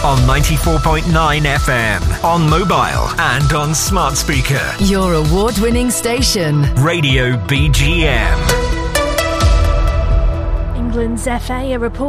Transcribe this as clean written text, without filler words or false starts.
on 94.9 FM, on mobile and on smart speaker. Your award-winning station. Radio BGM. England's FA are reporting